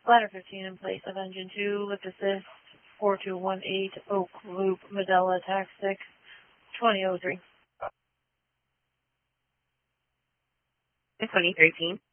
Ladder 15 in place of engine 2, lift assist, 4218, Oak Loop, Medela, taxi 2003. 2013.